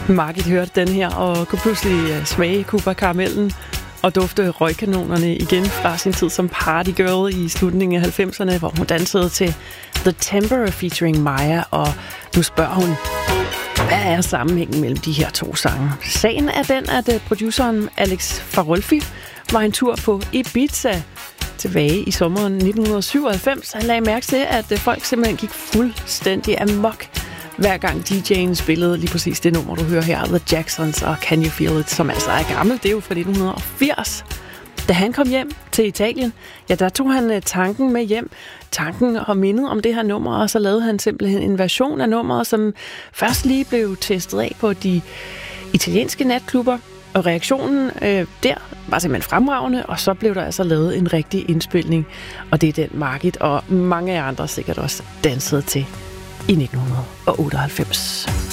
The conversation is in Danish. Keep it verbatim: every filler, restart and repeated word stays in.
Margit hørte den her og kunne pludselig smage Cuba-karamellen og dufte røgkanonerne igen fra sin tid som partygirl i slutningen af halvfemserne, hvor hun dansede til The Temper featuring Maya, og nu spørger hun, hvad er sammenhængen mellem de her to sange? Sagen er den, at produceren Alex Farolfi var en tur på Ibiza tilbage i sommeren nitten syvoghalvfems. Han lagde mærke til, at folk simpelthen gik fuldstændig amok, hver gang D J'en spillede lige præcis det nummer, du hører her, The Jacksons og Can You Feel It, som altså er gammelt. Det er jo fra nitten firs. Da han kom hjem til Italien, ja, der tog han tanken med hjem, tanken og mindet om det her nummer, og så lavede han simpelthen en version af nummeret, som først lige blev testet af på de italienske natklubber, og reaktionen øh, der var simpelthen fremragende, og så blev der altså lavet en rigtig indspilning, og det er den Margit og mange af andre sikkert også dansede til i nitten otteoghalvfems.